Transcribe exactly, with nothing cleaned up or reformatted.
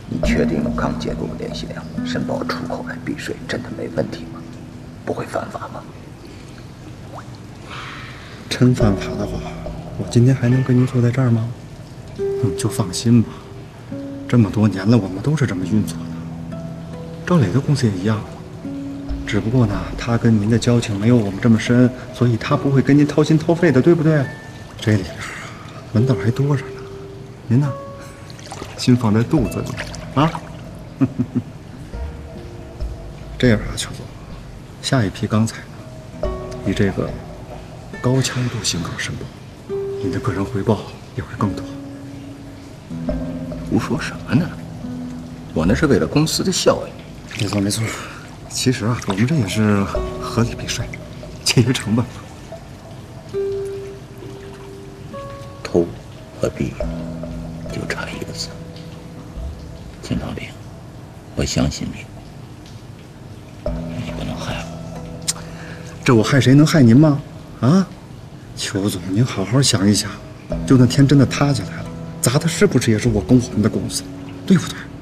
你确定刚解雇的联系良申报出口来避税真的没问题吗？不会犯法吗？ 真犯法的话，我今天还能跟您坐在这儿吗？你就放心吧，这么多年了，我们都是这么运作的。赵磊的公司也一样，只不过呢，他跟您的交情没有我们这么深，所以他不会跟您掏心掏肺的，对不对？这里边门道还多着呢。您呢，心放在肚子里啊。这样啊，邱总，下一批钢材呢，以这个高强度型钢申报，您的个人回报也会更多。 胡说什么呢？我那是为了公司的效益。 没错没错，其实啊，我们这也是合理避税，节约成本嘛。 偷和避就差一个字。金长林，我相信你，你不能害我。 这我害谁能害您吗？啊，邱总，您好好想一想，就那天真的塌下来了，砸的是不是也是我跟我们的公司，对不对？